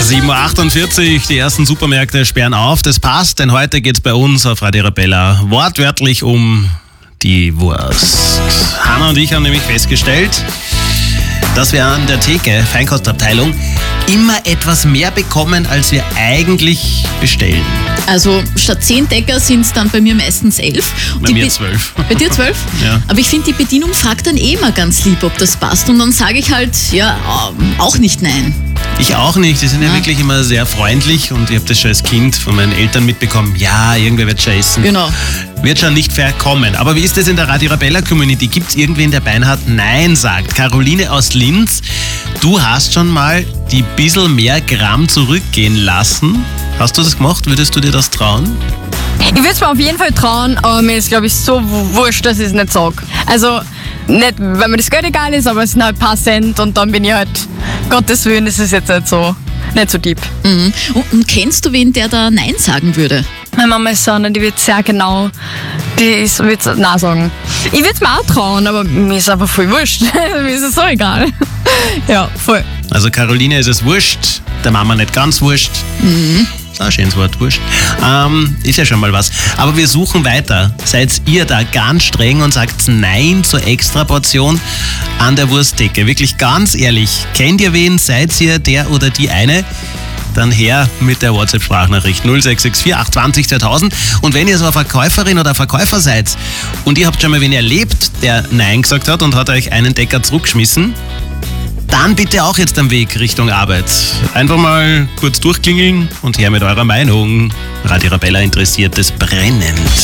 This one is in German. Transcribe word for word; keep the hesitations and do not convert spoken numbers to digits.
sieben Uhr achtundvierzig, die ersten Supermärkte sperren auf. Das passt, denn heute geht es bei uns auf Radio Arabella wortwörtlich um die Wurst. Hanna und ich haben nämlich festgestellt, dass wir an der Theke, Feinkostabteilung, immer etwas mehr bekommen, als wir eigentlich bestellen. Also statt zehn Decker sind es dann bei mir meistens elf. Bei mir zwölf. Bei dir zwölf? Ja. Aber ich finde, die Bedienung fragt dann eh immer ganz lieb, ob das passt. Und dann sage ich halt, ja, auch nicht nein. Ich auch nicht. Die sind ja, Ja. wirklich immer sehr freundlich und ich habe das schon als Kind von meinen Eltern mitbekommen. Ja, irgendwer wird schon essen. Genau. Wird schon nicht verkommen. Aber wie ist das in der Radio Arabella Community? Gibt es irgendwen, der beinhart Nein sagt? Caroline aus Linz, du hast schon mal die bissl mehr Gramm zurückgehen lassen. Hast du das gemacht? Würdest du dir das trauen? Ich würde es mir auf jeden Fall trauen, aber mir ist, glaube ich, so wurscht, dass ich es nicht sage. Also, nicht, weil mir das Geld egal ist, aber es sind halt ein paar Cent und dann bin ich halt, Gottes Willen, ist es jetzt nicht so, nicht so deep. Mhm. Und, und kennst du wen, der da Nein sagen würde? Meine Mama ist so eine, die wird sehr genau, die ist, wird Nein sagen. Ich würde es mir auch trauen, aber mir ist einfach voll wurscht. Mir ist es so egal. Ja, voll. Also Caroline ist es wurscht, der Mama nicht ganz wurscht. Mhm. Das ist auch ein schönes Wort, wurscht. Ähm, ist ja schon mal was. Aber wir suchen weiter. Seid ihr da ganz streng und sagt Nein zur Extraportion an der Wursttheke? Wirklich ganz ehrlich, kennt ihr wen? Seid ihr der oder die eine? Dann her mit der WhatsApp-Sprachnachricht null sechs sechs vier acht zwei null zweitausend. Und wenn ihr so eine Verkäuferin oder Verkäufer seid und ihr habt schon mal wen erlebt, der Nein gesagt hat und hat euch einen Decker zurückgeschmissen, dann bitte auch jetzt am Weg Richtung Arbeit. Einfach mal kurz durchklingeln und her mit eurer Meinung. Radio Arabella interessiert es brennend.